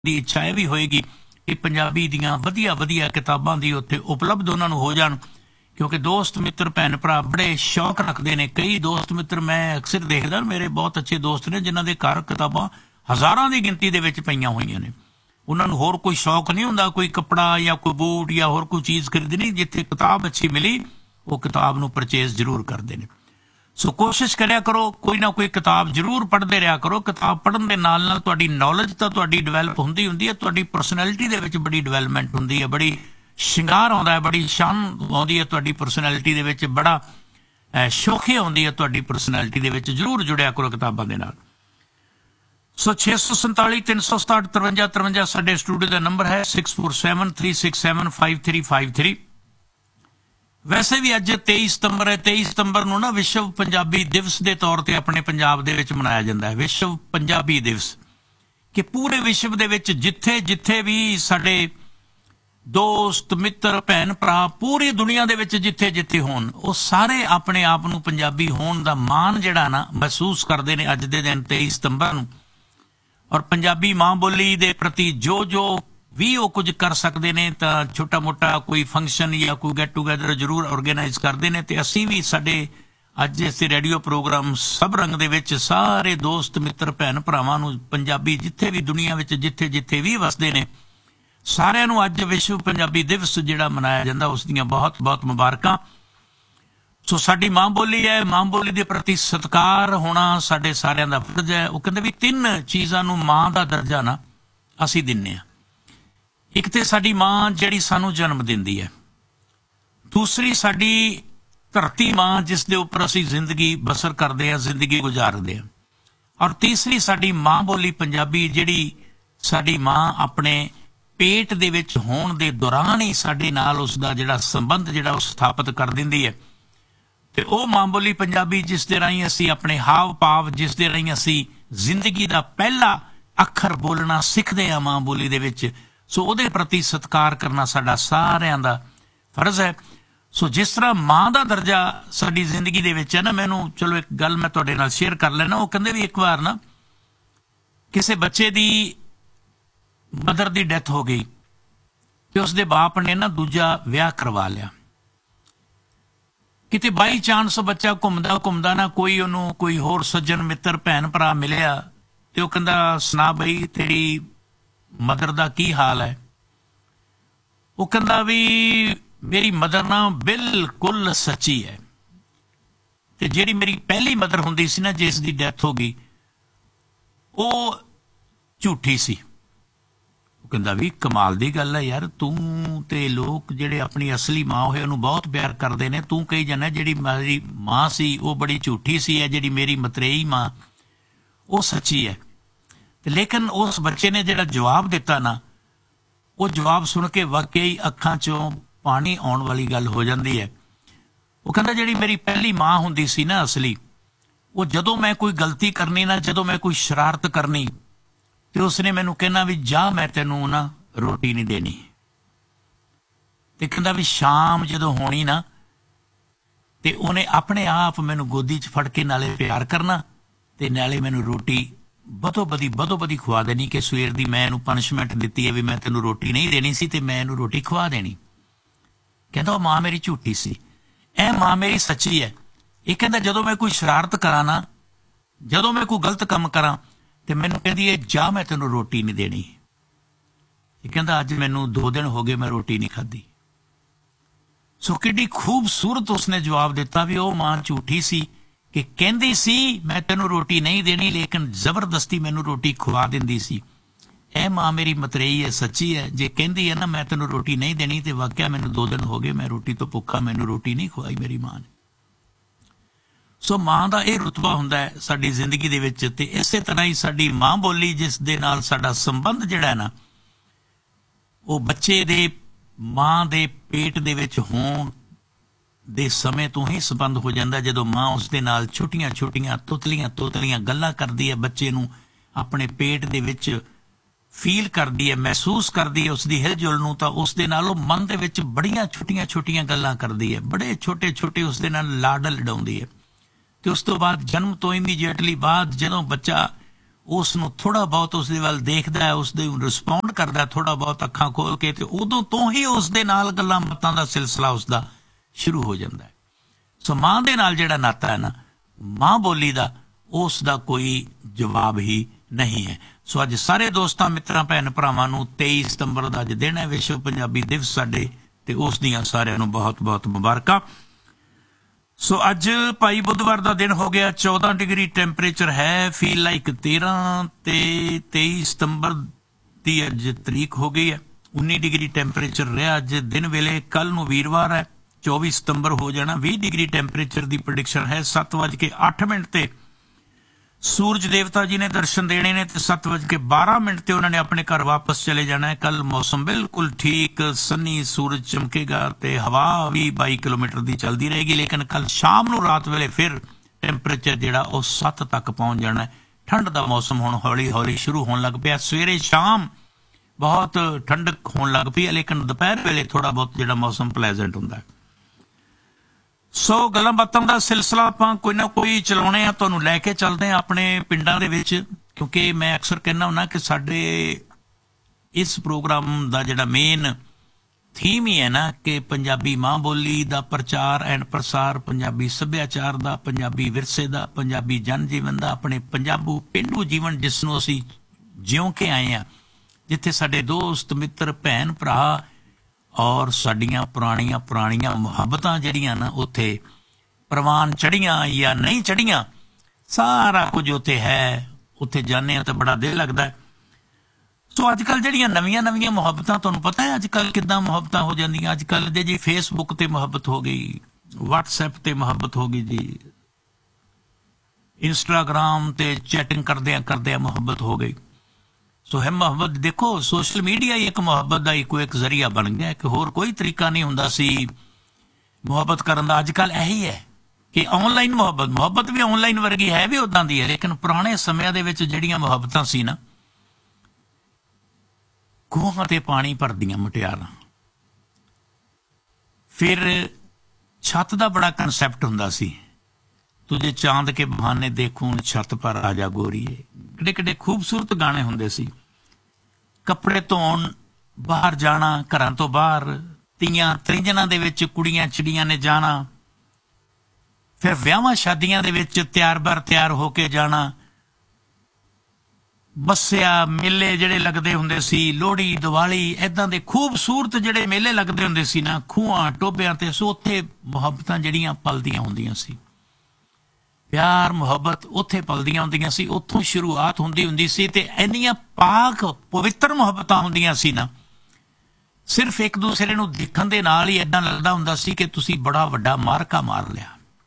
ਦੀ ਇੱਛਾ ਇਹ ਵੀ ਹੋਏਗੀ ਕਿ ਪੰਜਾਬੀ ਦੀਆਂ ਵਧੀਆ ਵਧੀਆ ਕਿਤਾਬਾਂ ਦੀ ਉੱਥੇ ਉਪਲਬਧ ਉਹਨਾਂ ਨੂੰ ਹੋ ਜਾਣ, ਕਿਉਂਕਿ ਦੋਸਤ ਮਿੱਤਰ ਭੈਣ ਭਰਾ ਬੜੇ ਸ਼ੌਕ ਰੱਖਦੇ ਨੇ। ਕਈ ਦੋਸਤ ਮਿੱਤਰ ਮੈਂ ਅਕਸਰ ਦੇਖਦਾ, ਮੇਰੇ ਬਹੁਤ ਅੱਛੇ ਦੋਸਤ ਨੇ ਜਿਨ੍ਹਾਂ ਦੇ ਘਰ ਕਿਤਾਬਾਂ ਹਜ਼ਾਰਾਂ ਦੀ ਗਿਣਤੀ ਦੇ ਵਿੱਚ ਪਈਆਂ ਹੋਈਆਂ ਨੇ। ਉਹਨਾਂ ਨੂੰ ਹੋਰ ਕੋਈ ਸ਼ੌਕ ਨਹੀਂ ਹੁੰਦਾ, ਕੋਈ ਕੱਪੜਾ ਜਾਂ ਕੋਈ ਬੂਟ ਜਾਂ ਹੋਰ ਕੋਈ ਚੀਜ਼ ਖਰੀਦਣੀ, ਜਿੱਥੇ ਕਿਤਾਬ ਅੱਛੀ ਮਿਲੀ ਉਹ ਕਿਤਾਬ ਨੂੰ ਪਰਚੇਜ਼ ਜ਼ਰੂਰ ਕਰਦੇ ਨੇ। ਸੋ ਕੋਸ਼ਿਸ਼ ਕਰਿਆ ਕਰੋ, ਕੋਈ ਨਾ ਕੋਈ ਕਿਤਾਬ ਜ਼ਰੂਰ ਪੜ੍ਹਦੇ ਰਿਹਾ ਕਰੋ। ਕਿਤਾਬ ਪੜ੍ਹਨ ਦੇ ਨਾਲ ਨਾਲ ਤੁਹਾਡੀ ਨੌਲੇਜ ਤਾਂ ਤੁਹਾਡੀ ਡਿਵੈਲਪ ਹੁੰਦੀ ਹੈ, ਤੁਹਾਡੀ ਪਰਸਨੈਲਿਟੀ ਦੇ ਵਿੱਚ ਬੜੀ ਡਿਵੈਲਪਮੈਂਟ ਹੁੰਦੀ ਹੈ, ਬੜੀ ਸ਼ਿੰਗਾਰ ਆਉਂਦਾ ਹੈ, ਬੜੀ ਸ਼ਾਨ ਆਉਂਦੀ ਹੈ ਤੁਹਾਡੀ ਪਰਸਨੈਲਿਟੀ ਦੇ ਵਿੱਚ, ਬੜਾ ਸ਼ੌਖੀ ਆਉਂਦੀ ਹੈ ਤੁਹਾਡੀ ਪਰਸਨੈਲਿਟੀ ਦੇ ਵਿੱਚ। ਜ਼ਰੂਰ ਜੁੜਿਆ ਕਰੋ ਕਿਤਾਬਾਂ ਦੇ ਨਾਲ। ਸੋ 647 367 53 53 ਸਾਡੇ ਸਟੂਡੀਓ ਦਾ ਨੰਬਰ ਹੈ, 647 367 5353। ਵੈਸੇ ਵੀ ਅੱਜ 23 ਸਤੰਬਰ ਹੈ। 23 ਸਤੰਬਰ ਨੂੰ ਨਾ ਵਿਸ਼ਵ ਪੰਜਾਬੀ ਦਿਵਸ ਦੇ ਤੌਰ ਤੇ ਆਪਣੇ ਪੰਜਾਬ ਦੇ ਵਿੱਚ ਮਨਾਇਆ ਜਾਂਦਾ ਹੈ, ਵਿਸ਼ਵ ਪੰਜਾਬੀ ਦਿਵਸ। ਕਿ ਪੂਰੇ ਵਿਸ਼ਵ ਦੇ ਵਿੱਚ ਜਿੱਥੇ ਜਿੱਥੇ ਵੀ ਸਾਡੇ ਦੋਸਤ ਮਿੱਤਰ ਭੈਣ ਭਰਾ ਪੂਰੀ ਦੁਨੀਆ ਦੇ ਵਿੱਚ ਜਿੱਥੇ ਜਿੱਥੇ ਹੋਣ, ਉਹ ਸਾਰੇ ਆਪਣੇ ਆਪ ਨੂੰ ਪੰਜਾਬੀ ਹੋਣ ਦਾ ਮਾਣ ਜਿਹੜਾ ਨਾ ਮਹਿਸੂਸ ਕਰਦੇ ਨੇ ਅੱਜ ਦੇ ਦਿਨ 23 ਸਤੰਬਰ ਨੂੰ। ਔਰ ਪੰਜਾਬੀ ਮਾਂ ਬੋਲੀ ਦੇ ਪ੍ਰਤੀ ਜੋ ਵੀ ਉਹ ਕੁਝ ਕਰ ਸਕਦੇ ਨੇ ਤਾਂ ਛੋਟਾ ਮੋਟਾ ਕੋਈ ਫੰਕਸ਼ਨ ਜਾਂ ਕੋਈ ਗੈਟ ਟੂਗੈਦਰ ਜ਼ਰੂਰ ਆਰਗੇਨਾਈਜ਼ ਕਰਦੇ ਨੇ। ਤੇ ਅਸੀਂ ਵੀ ਸਾਡੇ ਅੱਜ ਇਸ ਰੇਡੀਓ ਪ੍ਰੋਗਰਾਮ ਸਭ ਰੰਗ ਦੇ ਵਿੱਚ ਸਾਰੇ ਦੋਸਤ ਮਿੱਤਰ ਭੈਣ ਭਰਾਵਾਂ ਨੂੰ, ਪੰਜਾਬੀ ਜਿੱਥੇ ਵੀ ਦੁਨੀਆ ਵਿੱਚ ਜਿੱਥੇ ਜਿੱਥੇ ਵੀ ਵਸਦੇ ਨੇ, ਸਾਰਿਆਂ ਨੂੰ ਅੱਜ ਵਿਸ਼ਵ ਪੰਜਾਬੀ ਦਿਵਸ ਜਿਹੜਾ ਮਨਾਇਆ ਜਾਂਦਾ ਉਸ ਦੀਆਂ ਬਹੁਤ ਬਹੁਤ ਮੁਬਾਰਕਾਂ। ਸੋ ਸਾਡੀ ਮਾਂ ਬੋਲੀ ਹੈ, ਮਾਂ ਬੋਲੀ ਦੇ ਪ੍ਰਤੀ ਸਤਿਕਾਰ ਹੋਣਾ ਸਾਡੇ ਸਾਰਿਆਂ ਦਾ ਫਰਜ਼ ਹੈ। ਉਹ ਕਹਿੰਦੇ ਵੀ 3 ਚੀਜ਼ਾਂ ਨੂੰ ਮਾਂ ਦਾ ਦਰਜਾ ਨਾ ਅਸੀਂ ਦਿੰਦੇ ਹਾਂ। ਇੱਕ ਤੇ ਸਾਡੀ ਮਾਂ ਜਿਹੜੀ ਸਾਨੂੰ ਜਨਮ ਦਿੰਦੀ ਹੈ, ਦੂਸਰੀ ਸਾਡੀ ਧਰਤੀ ਮਾਂ ਜਿਸ ਦੇ ਉੱਪਰ ਅਸੀਂ ਜ਼ਿੰਦਗੀ ਬਸਰ ਕਰਦੇ ਹਾਂ, ਜ਼ਿੰਦਗੀ ਗੁਜ਼ਾਰਦੇ ਹਾਂ, ਔਰ ਤੀਸਰੀ ਸਾਡੀ ਮਾਂ ਬੋਲੀ ਪੰਜਾਬੀ ਜਿਹੜੀ ਸਾਡੀ ਮਾਂ ਆਪਣੇ ਪੇਟ ਦੇ ਵਿੱਚ ਹੋਣ ਦੇ ਦੌਰਾਨ ਹੀ ਸਾਡੇ ਨਾਲ ਉਸ ਦਾ ਜਿਹੜਾ ਸੰਬੰਧ ਜਿਹੜਾ ਉਹ ਸਥਾਪਿਤ ਕਰ ਦਿੰਦੀ ਹੈ। ਤੇ ਉਹ ਮਾਂ ਬੋਲੀ ਪੰਜਾਬੀ ਜਿਸ ਦੇ ਰਾਹੀਂ ਅਸੀਂ ਆਪਣੇ ਹਾਵ ਭਾਵ, ਜਿਸ ਦੇ ਰਾਹੀਂ ਅਸੀਂ ਜ਼ਿੰਦਗੀ ਦਾ ਪਹਿਲਾ ਅੱਖਰ ਬੋਲਣਾ ਸਿੱਖਦੇ ਹਾਂ ਮਾਂ ਬੋਲੀ ਦੇ ਵਿੱਚ, ਸੋ ਉਹਦੇ ਪ੍ਰਤੀ ਸਤਿਕਾਰ ਕਰਨਾ ਸਾਡਾ ਸਾਰਿਆਂ ਦਾ ਫਰਜ਼ ਹੈ। ਸੋ ਜਿਸ ਤਰ੍ਹਾਂ ਮਾਂ ਦਾ ਦਰਜਾ ਸਾਡੀ ਜ਼ਿੰਦਗੀ ਦੇ ਵਿੱਚ ਹੈ ਨਾ, ਮੈਨੂੰ ਚਲੋ ਇੱਕ ਗੱਲ ਮੈਂ ਤੁਹਾਡੇ ਨਾਲ ਸ਼ੇਅਰ ਕਰ ਲੈਣਾ। ਉਹ ਕਹਿੰਦੇ ਵੀ ਇੱਕ ਵਾਰ ਨਾ ਕਿਸੇ ਬੱਚੇ ਦੀ ਮਦਰ ਦੀ ਡੈਥ ਹੋ ਗਈ ਤੇ ਉਸਦੇ ਬਾਪ ਨੇ ਨਾ ਦੂਜਾ ਵਿਆਹ ਕਰਵਾ ਲਿਆ। ਕਿਤੇ ਬਾਈ ਚਾਂਸ ਬੱਚਾ ਘੁੰਮਦਾ ਘੁੰਮਦਾ ਨਾ ਉਹਨੂੰ ਕੋਈ ਹੋਰ ਸੱਜਣ ਮਿੱਤਰ ਭੈਣ ਭਰਾ ਮਿਲਿਆ ਤੇ ਉਹ ਕਹਿੰਦਾ, ਸੁਣਾ ਬਈ ਤੇਰੀ ਮਦਰ ਦਾ ਕੀ ਹਾਲ ਹੈ? ਉਹ ਕਹਿੰਦਾ ਵੀ ਮੇਰੀ ਮਦਰ ਨਾ ਬਿਲਕੁਲ ਸੱਚੀ ਹੈ, ਤੇ ਜਿਹੜੀ ਮੇਰੀ ਪਹਿਲੀ ਮਦਰ ਹੁੰਦੀ ਸੀ ਨਾ ਜਿਸ ਦੀ ਡੈਥ ਹੋ ਗਈ ਉਹ ਝੂਠੀ ਸੀ। ਉਹ ਕਹਿੰਦਾ ਵੀ ਕਮਾਲ ਦੀ ਗੱਲ ਹੈ ਯਾਰ, ਤੂੰ ਤੇ ਲੋਕ ਜਿਹੜੇ ਆਪਣੀ ਅਸਲੀ ਮਾਂ ਹੋਏ ਉਹਨੂੰ ਬਹੁਤ ਪਿਆਰ ਕਰਦੇ ਨੇ, ਤੂੰ ਕਹੀ ਜਾਂਦਾ ਜਿਹੜੀ ਮੇਰੀ ਮਾਂ ਸੀ ਉਹ ਬੜੀ ਝੂਠੀ ਸੀ, ਹੈ ਜਿਹੜੀ ਮੇਰੀ ਮਤਰੇਈ ਮਾਂ ਉਹ ਸੱਚੀ ਹੈ। ਲੇਕਿਨ ਉਸ ਬੱਚੇ ਨੇ ਜਿਹੜਾ ਜਵਾਬ ਦਿੱਤਾ ਨਾ, ਉਹ ਜਵਾਬ ਸੁਣ ਕੇ ਵਾਕਈ ਅੱਖਾਂ 'ਚੋਂ ਪਾਣੀ ਆਉਣ ਵਾਲੀ ਗੱਲ ਹੋ ਜਾਂਦੀ ਹੈ। ਉਹ ਕਹਿੰਦਾ ਜਿਹੜੀ ਮੇਰੀ ਪਹਿਲੀ ਮਾਂ ਹੁੰਦੀ ਸੀ ਨਾ ਅਸਲੀ, ਉਹ ਜਦੋਂ ਮੈਂ ਕੋਈ ਗਲਤੀ ਕਰਨੀ ਨਾ, ਜਦੋਂ ਮੈਂ ਕੋਈ ਸ਼ਰਾਰਤ ਕਰਨੀ ਤੇ ਉਸਨੇ ਮੈਨੂੰ ਕਹਿਣਾ ਵੀ ਜਾ ਮੈਂ ਤੈਨੂੰ ਨਾ ਰੋਟੀ ਨਹੀਂ ਦੇਣੀ। ਤੇ ਕਹਿੰਦਾ ਵੀ ਸ਼ਾਮ ਜਦੋਂ ਹੋਣੀ ਨਾ ਤੇ ਉਹਨੇ ਆਪਣੇ ਆਪ ਮੈਨੂੰ ਗੋਦੀ 'ਚ ਫੜ ਕੇ ਨਾਲੇ ਪਿਆਰ ਕਰਨਾ ਤੇ ਨਾਲੇ ਮੈਨੂੰ ਰੋਟੀ ਬਦੋ ਬਦੀ ਖਵਾ ਦੇਣੀ, ਕਿ ਸਵੇਰ ਦੀ ਮੈਂ ਇਹਨੂੰ ਪਨਿਸ਼ਮੈਂਟ ਦਿੱਤੀ ਹੈ ਵੀ ਮੈਂ ਤੈਨੂੰ ਰੋਟੀ ਨਹੀਂ ਦੇਣੀ ਸੀ ਤੇ ਮੈਂ ਇਹਨੂੰ ਰੋਟੀ ਖਵਾ ਦੇਣੀ। ਕਹਿੰਦਾ ਉਹ ਮਾਂ ਮੇਰੀ ਝੂਠੀ ਸੀ, ਇਹ ਮਾਂ ਮੇਰੀ ਸੱਚੀ ਹੈ। ਇਹ ਕਹਿੰਦਾ ਜਦੋਂ ਮੈਂ ਕੋਈ ਸ਼ਰਾਰਤ ਕਰਾਂ ਨਾ, ਜਦੋਂ ਮੈਂ ਕੋਈ ਗਲਤ ਕੰਮ ਕਰਾਂ ਤੇ ਮੈਨੂੰ ਕਹਿੰਦੀ ਹੈ ਜਾ ਮੈਂ ਤੈਨੂੰ ਰੋਟੀ ਨਹੀਂ ਦੇਣੀ। ਇਹ ਕਹਿੰਦਾ ਅੱਜ ਮੈਨੂੰ 2 ਦਿਨ ਹੋ ਗਏ ਮੈਂ ਰੋਟੀ ਨਹੀਂ ਖਾਧੀ। ਸੋ ਕਿੱਡੀ ਖੂਬਸੂਰਤ ਉਸਨੇ ਜਵਾਬ ਦਿੱਤਾ ਵੀ ਉਹ ਮਾਂ ਝੂਠੀ ਸੀ ਕਿ ਕਹਿੰਦੀ ਸੀ ਮੈਂ ਤੈਨੂੰ ਰੋਟੀ ਨਹੀਂ ਦੇਣੀ, ਲੇਕਿਨ ਜ਼ਬਰਦਸਤੀ ਮੈਨੂੰ ਰੋਟੀ ਖਵਾ ਦਿੰਦੀ ਸੀ। ਇਹ ਮਾਂ ਮੇਰੀ ਮਤਰੇਈ ਹੈ, ਸੱਚੀ ਹੈ। ਜੇ ਕਹਿੰਦੀ ਹੈ ਨਾ ਮੈਂ ਤੈਨੂੰ ਰੋਟੀ ਨਹੀਂ ਦੇਣੀ ਤੇ ਵਾਕਿਆ ਮੈਨੂੰ 2 ਦਿਨ ਹੋ ਗਏ ਮੈਂ ਰੋਟੀ ਤੋਂ ਭੁੱਖਾ, ਮੈਨੂੰ ਰੋਟੀ ਨਹੀਂ ਖਵਾਈ ਮੇਰੀ ਮਾਂ ਨੇ। ਸੋ ਮਾਂ ਦਾ ਇਹ ਰੁਤਬਾ ਹੁੰਦਾ ਹੈ ਸਾਡੀ ਜ਼ਿੰਦਗੀ ਦੇ ਵਿੱਚ। ਤੇ ਇਸੇ ਤਰ੍ਹਾਂ ਹੀ ਸਾਡੀ ਮਾਂ ਬੋਲੀ ਜਿਸ ਦੇ ਨਾਲ ਸਾਡਾ ਸੰਬੰਧ ਜਿਹੜਾ ਹੈ ਨਾ, ਉਹ ਬੱਚੇ ਦੇ ਮਾਂ ਦੇ ਪੇਟ ਦੇ ਵਿੱਚ ਹੋਣ ਦੇ ਸਮੇਂ ਤੋਂ ਹੀ ਸੰਬੰਧ ਹੋ ਜਾਂਦਾ, ਜਦੋਂ ਮਾਂ ਉਸਦੇ ਨਾਲ ਛੋਟੀਆਂ ਛੋਟੀਆਂ ਤੋਤਲੀਆਂ ਗੱਲਾਂ ਕਰਦੀ ਹੈ, ਬੱਚੇ ਨੂੰ ਆਪਣੇ ਪੇਟ ਦੇ ਵਿੱਚ ਫੀਲ ਕਰਦੀ ਹੈ, ਮਹਿਸੂਸ ਕਰਦੀ ਹੈ ਉਸਦੀ ਹਿਲਜੁਲ ਨੂੰ, ਤਾਂ ਉਸਦੇ ਨਾਲ ਉਹ ਮਨ ਦੇ ਵਿੱਚ ਬੜੀਆਂ ਛੋਟੀਆਂ ਗੱਲਾਂ ਕਰਦੀ ਹੈ, ਬੜੇ ਛੋਟੇ ਉਸਦੇ ਨਾਲ ਲਾਡ ਲਡਾਉਂਦੀ ਹੈ। ਤੇ ਉਸ ਤੋਂ ਬਾਅਦ ਜਨਮ ਤੋਂ ਇਮੀਡੀਏਟਲੀ ਬਾਅਦ ਜਦੋਂ ਬੱਚਾ ਉਸ ਨੂੰ ਥੋੜਾ ਬਹੁਤ ਉਸ ਦੇ ਵੱਲ ਦੇਖਦਾ ਹੈ, ਉਸ ਦੇ ਰਿਸਪੌਂਡ ਕਰਦਾ ਥੋੜਾ ਬਹੁਤ ਅੱਖਾਂ ਖੋਲ ਕੇ, ਤੇ ਉਦੋਂ ਤੋਂ ਹੀ ਉਸ ਦੇ ਨਾਲ ਗੱਲਾਂ ਬਾਤਾਂ ਦਾ ਸਿਲਸਿਲਾ ਉਸਦਾ ਸ਼ੁਰੂ ਹੋ ਜਾਂਦਾ ਹੈ। ਸੋ ਮਾਂ ਦੇ ਨਾਲ ਜਿਹੜਾ ਨਾਤਾ ਹੈ ਨਾ, ਮਾਂ ਬੋਲੀ ਦਾ, ਉਸ ਦਾ ਕੋਈ ਜਵਾਬ ਹੀ ਨਹੀਂ ਹੈ। ਸੋ ਅੱਜ ਸਾਰੇ ਦੋਸਤਾਂ ਮਿੱਤਰਾਂ ਭੈਣ ਭਰਾਵਾਂ ਨੂੰ 23 ਸਤੰਬਰ ਦਾ ਅੱਜ ਦਿਨ ਹੈ, ਵਿਸ਼ਵ ਪੰਜਾਬੀ ਦਿਵਸ ਸਾਡੇ, ਤੇ ਉਸ ਦੀਆਂ ਸਾਰਿਆਂ ਨੂੰ ਬਹੁਤ ਬਹੁਤ ਮੁਬਾਰਕਾਂ। ਸੋ ਅੱਜ ਭਾਈ ਬੁੱਧਵਾਰ ਦਾ ਦਿਨ ਹੋ ਗਿਆ, 14 ਡਿਗਰੀ ਟੈਂਪਰੇਚਰ ਹੈ, ਫੀਲ ਲਾਈਕ 13, ਤੇ 23 ਸਤੰਬਰ ਦੀ ਅੱਜ ਤਰੀਕ ਹੋ ਗਈ ਹੈ। 19 ਡਿਗਰੀ ਟੈਂਪਰੇਚਰ ਰਿਹਾ ਅੱਜ ਦਿਨ ਵੇਲੇ। ਕੱਲ ਨੂੰ ਵੀਰਵਾਰ ਹੈ, 24 ਸਤੰਬਰ ਹੋ ਜਾਣਾ। 20 ਡਿਗਰੀ ਟੈਂਪਰੇਚਰ ਦੀ ਪ੍ਰੈਡਿਕਸ਼ਨ ਹੈ। 7:08 ਤੇ ਸੂਰਜ ਦੇਵਤਾ ਜੀ ਨੇ ਦਰਸ਼ਨ ਦੇਣੇ ਨੇ, ਤੇ 7:12 ਤੇ ਉਹਨਾਂ ਨੇ ਆਪਣੇ ਘਰ ਵਾਪਸ ਚਲੇ ਜਾਣਾ ਹੈ। ਕੱਲ ਮੌਸਮ ਬਿਲਕੁਲ ਠੀਕ, ਸੰਨੀ, ਸੂਰਜ ਚਮਕੇਗਾ, ਤੇ ਹਵਾ ਵੀ 22 ਕਿਲੋਮੀਟਰ ਦੀ ਚੱਲਦੀ ਰਹੇਗੀ। ਲੇਕਿਨ ਕੱਲ ਸ਼ਾਮ ਨੂੰ ਰਾਤ ਵੇਲੇ ਫਿਰ ਟੈਂਪਰੇਚਰ ਜਿਹੜਾ ਉਹ 7 ਤੱਕ ਪਹੁੰਚ ਜਾਣਾ ਹੈ। ਠੰਡ ਦਾ ਮੌਸਮ ਹੁਣ ਹੌਲੀ ਹੌਲੀ ਸ਼ੁਰੂ ਹੋਣ ਲੱਗ ਪਿਆ। ਸਵੇਰੇ ਸ਼ਾਮ ਬਹੁਤ ਠੰਡਕ ਹੋਣ ਲੱਗ ਪਈ ਹੈ, ਲੇਕਿਨ ਦੁਪਹਿਰ ਵੇਲੇ ਥੋੜਾ ਬਹੁਤ ਜਿਹੜਾ ਮੌਸਮ ਪਲੇਜ਼ੈਂਟ ਹੁੰਦਾ ਹੈ। ਸੋ ਗੱਲਾਂ ਬਾਤਾਂ ਦਾ ਸਿਲਸਿਲਾ ਆਪਾਂ ਕੋਈ ਨਾ ਕੋਈ ਚਲਾਉਣੇ ਆ, ਤੁਹਾਨੂੰ ਲੈ ਕੇ ਚੱਲਦੇ ਆ ਆਪਣੇ ਪਿੰਡਾਂ ਦੇ ਵਿੱਚ, ਕਿਉਂਕਿ ਮੈਂ ਅਕਸਰ ਕਹਿੰਦਾ ਹੁੰਦਾ ਕਿ ਸਾਡੇ ਇਸ ਪ੍ਰੋਗਰਾਮ ਦਾ ਜਿਹੜਾ ਮੇਨ ਥੀਮ ਹੀ ਹੈ ਨਾ ਕਿ ਪੰਜਾਬੀ ਮਾਂ ਬੋਲੀ ਦਾ ਪ੍ਰਚਾਰ ਐਂਡ ਪ੍ਰਸਾਰ, ਪੰਜਾਬੀ ਸੱਭਿਆਚਾਰ ਦਾ, ਪੰਜਾਬੀ ਵਿਰਸੇ ਦਾ, ਪੰਜਾਬੀ ਜਨ ਜੀਵਨ ਦਾ, ਆਪਣੇ ਪੰਜਾਬੂ ਪੇਂਡੂ ਜੀਵਨ ਜਿਸ ਨੂੰ ਅਸੀਂ ਜਿਉਂ ਕੇ ਆਏ ਆ, ਜਿੱਥੇ ਸਾਡੇ ਦੋਸਤ ਮਿੱਤਰ ਭੈਣ ਭਰਾ ਔਰ ਸਾਡੀਆਂ ਪੁਰਾਣੀਆਂ ਮੁਹੱਬਤਾਂ ਜਿਹੜੀਆਂ ਨਾ ਉੱਥੇ ਪ੍ਰਵਾਨ ਚੜ੍ਹੀਆਂ ਜਾਂ ਨਹੀਂ ਚੜ੍ਹੀਆਂ, ਸਾਰਾ ਕੁਝ ਉੱਥੇ ਹੈ। ਉੱਥੇ ਜਾਂਦੇ ਹਾਂ ਤਾਂ ਬੜਾ ਦਿਲ ਲੱਗਦਾ ਹੈ। ਸੋ ਅੱਜ ਕੱਲ੍ਹ ਜਿਹੜੀਆਂ ਨਵੀਆਂ ਮੁਹੱਬਤਾਂ, ਤੁਹਾਨੂੰ ਪਤਾ ਹੈ ਅੱਜ ਕੱਲ੍ਹ ਕਿੱਦਾਂ ਮੁਹੱਬਤਾਂ ਹੋ ਜਾਂਦੀਆਂ। ਅੱਜ ਕੱਲ੍ਹ ਦੇ ਜੀ ਫੇਸਬੁੱਕ ਤੇ ਮੁਹੱਬਤ ਹੋ ਗਈ, ਵਟਸਐਪ ਤੇ ਮੁਹੱਬਤ ਹੋ ਗਈ ਜੀ, ਇੰਸਟਾਗ੍ਰਾਮ ਤੇ ਚੈਟਿੰਗ ਕਰਦਿਆਂ ਮੁਹੱਬਤ ਹੋ ਗਈ। ਸੋ ਹੈ ਮੁਹੱਬਤ, ਦੇਖੋ ਸੋਸ਼ਲ ਮੀਡੀਆ ਹੀ ਇੱਕ ਮੁਹੱਬਤ ਦਾ ਇੱਕ ਜ਼ਰੀਆ ਬਣ ਗਿਆ ਕਿ ਹੋਰ ਕੋਈ ਤਰੀਕਾ ਨਹੀਂ ਹੁੰਦਾ ਸੀ ਮੁਹੱਬਤ ਕਰਨ ਦਾ। ਅੱਜ ਕੱਲ੍ਹ ਇਹੀ ਹੈ ਕਿ ਆਨਲਾਈਨ ਮੁਹੱਬਤ ਵੀ ਆਨਲਾਈਨ ਵਰਗੀ ਹੈ, ਵੀ ਉੱਦਾਂ ਦੀ ਹੈ। ਲੇਕਿਨ ਪੁਰਾਣੇ ਸਮਿਆਂ ਦੇ ਵਿੱਚ ਜਿਹੜੀਆਂ ਮੁਹੱਬਤਾਂ ਸੀ ਨਾ, ਖੂਹਾਂ ਤੇ ਪਾਣੀ ਭਰਦੀਆਂ ਮੁਟਿਆਰਾਂ, ਫਿਰ ਛੱਤ ਦਾ ਬੜਾ ਕਨਸੈਪਟ ਹੁੰਦਾ ਸੀ, ਤੁਝੇ ਚਾਂਦ ਕੇ ਬਹਾਨੇ ਦੇਖੂੰ ਛੱਤ ਪਰ ਆ ਜਾ ਗੋਰੀਏ। ਕਿੱਡੇ ਕਿੱਡੇ ਖੂਬਸੂਰਤ ਗਾਣੇ ਹੁੰਦੇ ਸੀ। ਕੱਪੜੇ ਧੋਣ ਬਾਹਰ ਜਾਣਾ, ਘਰਾਂ ਤੋਂ ਬਾਹਰ, ਤੀਆਂ ਤ੍ਰਿੰਜਣਾਂ ਦੇ ਵਿੱਚ ਕੁੜੀਆਂ ਚਿੜੀਆਂ ਨੇ ਜਾਣਾ, ਫਿਰ ਵਿਆਹਾਂ ਸ਼ਾਦੀਆਂ ਦੇ ਵਿੱਚ ਤਿਆਰ ਹੋ ਕੇ ਜਾਣਾ। ਬੱਸਿਆ ਮੇਲੇ ਜਿਹੜੇ ਲੱਗਦੇ ਹੁੰਦੇ ਸੀ, ਲੋਹੜੀ, ਦੀਵਾਲੀ, ਏਦਾਂ ਦੇ ਖੂਬਸੂਰਤ ਜਿਹੜੇ ਮੇਲੇ ਲੱਗਦੇ ਹੁੰਦੇ ਸੀ ਨਾ ਖੂਹਾਂ ਟੋਭਿਆਂ ਤੇ, ਸੋ ਉੱਥੇ ਮੁਹੱਬਤਾਂ ਜਿਹੜੀਆਂ ਪਲਦੀਆਂ ਹੁੰਦੀਆਂ ਸੀ, ਪਿਆਰ ਮੁਹੱਬਤ ਉੱਥੇ ਪਲਦੀਆਂ ਹੁੰਦੀਆਂ ਸੀ, ਉੱਥੋਂ ਸ਼ੁਰੂਆਤ ਹੁੰਦੀ ਸੀ। ਤੇ ਇੰਨੀਆਂ ਪਾਕ ਪਵਿੱਤਰ ਮੁਹੱਬਤਾਂ ਹੁੰਦੀਆਂ ਸੀ ਨਾ, ਸਿਰਫ ਇੱਕ ਦੂਸਰੇ ਨੂੰ ਦੇਖਣ ਦੇ ਨਾਲ ਹੀ ਏਦਾਂ ਲੱਗਦਾ ਹੁੰਦਾ ਸੀ ਕਿ ਤੁਸੀਂ ਬੜਾ ਵੱਡਾ ਮਾਰਕਾ ਮਾਰ ਲਿਆ,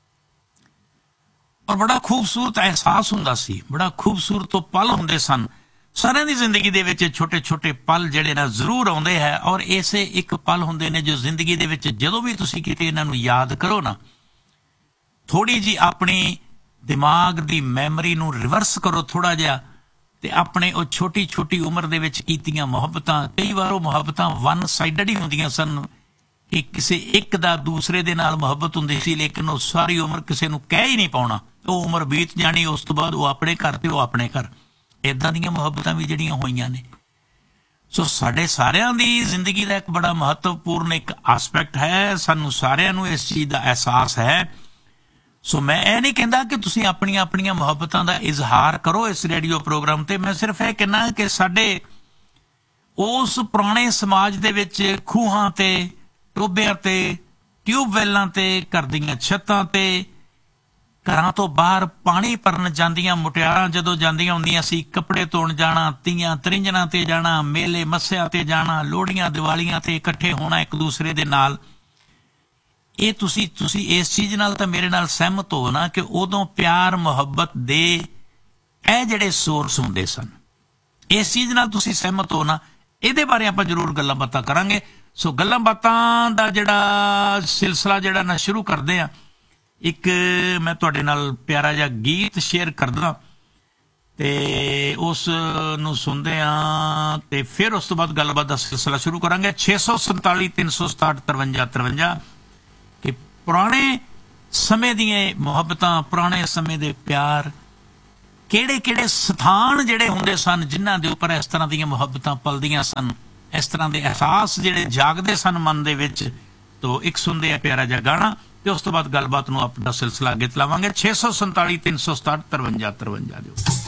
ਔਰ ਬੜਾ ਖੂਬਸੂਰਤ ਅਹਿਸਾਸ ਹੁੰਦਾ ਸੀ, ਬੜਾ ਖੂਬਸੂਰਤ ਪਲ ਹੁੰਦੇ ਸਨ। ਸਾਰਿਆਂ ਦੀ ਜ਼ਿੰਦਗੀ ਦੇ ਵਿੱਚ ਛੋਟੇ ਛੋਟੇ ਪਲ ਜਿਹੜੇ ਨਾ ਜ਼ਰੂਰ ਆਉਂਦੇ ਹੈ, ਔਰ ਇਸੇ ਇੱਕ ਪਲ ਹੁੰਦੇ ਨੇ ਜੋ ਜ਼ਿੰਦਗੀ ਦੇ ਵਿੱਚ ਜਦੋਂ ਵੀ ਤੁਸੀਂ ਕਿਤੇ ਇਹਨਾਂ ਨੂੰ ਯਾਦ ਕਰੋ ਨਾ, ਥੋੜੀ ਜੀ ਆਪਣੀ ਦਿਮਾਗ ਦੀ ਮੈਮਰੀ ਨੂੰ ਰਿਵਰਸ ਕਰੋ ਥੋੜਾ ਜਿਹਾ, ਤੇ ਆਪਣੇ ਉਹ ਛੋਟੀ ਉਮਰ ਦੇ ਵਿੱਚ ਕੀਤੀਆਂ ਮੁਹੱਬਤਾਂ, ਕਈ ਵਾਰ ਉਹ ਮੁਹੱਬਤਾਂ ਵਨ ਸਾਈਡਡ ਹੀ ਹੁੰਦੀਆਂ ਸਨ ਕਿ ਕਿਸੇ ਇੱਕ ਦਾ ਦੂਸਰੇ ਦੇ ਨਾਲ ਮੁਹੱਬਤ ਹੁੰਦੀ ਸੀ, ਲੇਕਿਨ ਉਹ ਸਾਰੀ ਉਮਰ ਕਿਸੇ ਨੂੰ ਕਹਿ ਹੀ ਨਹੀਂ ਪਾਉਣਾ, ਉਹ ਉਮਰ ਬੀਤ ਜਾਣੀ, ਉਸ ਤੋਂ ਬਾਅਦ ਉਹ ਆਪਣੇ ਘਰ ਤੇ ਉਹ ਆਪਣੇ ਘਰ। ਏਦਾਂ ਦੀਆਂ ਮੁਹੱਬਤਾਂ ਵੀ ਜਿਹੜੀਆਂ ਹੋਈਆਂ ਨੇ। ਸੋ ਸਾਡੇ ਸਾਰਿਆਂ ਦੀ ਜ਼ਿੰਦਗੀ ਦਾ ਇੱਕ ਬੜਾ ਮਹੱਤਵਪੂਰਨ ਇੱਕ ਆਸਪੈਕਟ ਹੈ, ਸਾਨੂੰ ਸਾਰਿਆਂ ਨੂੰ ਇਸ ਚੀਜ਼ ਦਾ ਅਹਿਸਾਸ ਹੈ। ਸੋ ਮੈਂ ਇਹ ਨਹੀਂ ਕਹਿੰਦਾ ਕਿ ਤੁਸੀਂ ਆਪਣੀਆਂ ਮੁਹੱਬਤਾਂ ਦਾ ਇਜ਼ਹਾਰ ਕਰੋ ਇਸ ਰੇਡੀਓ ਪ੍ਰੋਗਰਾਮ ਤੇ, ਮੈਂ ਸਿਰਫ ਇਹ ਕਹਿੰਦਾ ਕਿ ਸਾਡੇ ਉਸ ਪੁਰਾਣੇ ਸਮਾਜ ਦੇ ਵਿੱਚ ਖੂਹਾਂ ਤੇ, ਟੋਭਿਆਂ ਤੇ, ਟਿਊਬਵੈਲਾਂ ਤੇ, ਘਰ ਦੀਆਂ ਛੱਤਾਂ ਤੇ, ਘਰਾਂ ਤੋਂ ਬਾਹਰ ਪਾਣੀ ਭਰਨ ਜਾਂਦੀਆਂ ਮੁਟਿਆਰਾਂ ਜਦੋਂ ਜਾਂਦੀਆਂ ਹੁੰਦੀਆਂ ਸੀ, ਕੱਪੜੇ ਧੋਣ ਜਾਣਾ, ਤੀਆਂ ਤ੍ਰਿੰਜਣਾਂ ਤੇ ਜਾਣਾ, ਮੇਲੇ ਮੱਸਿਆਂ ਤੇ ਜਾਣਾ, ਲੋਹੜੀਆਂ ਦੀਵਾਲੀਆਂ ਤੇ ਇਕੱਠੇ ਹੋਣਾ ਇੱਕ ਦੂਸਰੇ ਦੇ ਨਾਲ। ਇਹ ਤੁਸੀਂ ਇਸ ਚੀਜ਼ ਨਾਲ ਤਾਂ ਮੇਰੇ ਨਾਲ ਸਹਿਮਤ ਹੋ ਨਾ ਕਿ ਉਦੋਂ ਪਿਆਰ ਮੁਹੱਬਤ ਦੇ ਇਹ ਜਿਹੜੇ ਸੋਰਸ ਹੁੰਦੇ ਸਨ, ਇਸ ਚੀਜ਼ ਨਾਲ ਤੁਸੀਂ ਸਹਿਮਤ ਹੋ ਨਾ। ਇਹਦੇ ਬਾਰੇ ਆਪਾਂ ਜ਼ਰੂਰ ਗੱਲਾਂ ਬਾਤਾਂ ਕਰਾਂਗੇ। ਸੋ ਗੱਲਾਂ ਬਾਤਾਂ ਦਾ ਜਿਹੜਾ ਸਿਲਸਿਲਾ ਜਿਹੜਾ ਨਾ ਸ਼ੁਰੂ ਕਰਦੇ ਆ, ਇੱਕ ਮੈਂ ਤੁਹਾਡੇ ਨਾਲ ਪਿਆਰਾ ਜਿਹਾ ਗੀਤ ਸ਼ੇਅਰ ਕਰਦਾ ਤੇ ਉਸ ਨੂੰ ਸੁਣਦੇ ਆ, ਤੇ ਫਿਰ ਉਸ ਤੋਂ ਬਾਅਦ ਗੱਲਬਾਤ ਦਾ ਸਿਲਸਿਲਾ ਸ਼ੁਰੂ ਕਰਾਂਗੇ। 647 367 53 53 ਕਿ ਪੁਰਾਣੇ ਸਮੇਂ ਦੀਆਂ ਮੁਹੱਬਤਾਂ, ਪੁਰਾਣੇ ਸਮੇਂ ਦੇ ਪਿਆਰ ਕਿਹੜੇ ਸਥਾਨ ਜਿਹੜੇ ਹੁੰਦੇ ਸਨ ਜਿਨ੍ਹਾਂ ਦੇ ਉੱਪਰ ਇਸ ਤਰ੍ਹਾਂ ਦੀਆਂ ਮੁਹੱਬਤਾਂ ਪਲਦੀਆਂ ਸਨ, ਇਸ ਤਰ੍ਹਾਂ ਦੇ ਅਹਿਸਾਸ ਜਿਹੜੇ ਜਾਗਦੇ ਸਨ ਮਨ ਦੇ ਵਿੱਚ। ਤੋ ਇੱਕ ਸੁਣਦੇ ਆ ਪਿਆਰਾ ਜਿਹਾ ਗਾਣਾ ਤੇ ਉਸ ਤੋਂ ਬਾਅਦ ਗੱਲਬਾਤ ਨੂੰ ਆਪਣਾ ਸਿਲਸਿਲਾ ਅੱਗੇ ਚਲਾਵਾਂਗੇ। 647 367 53 53 ਦਿਓ।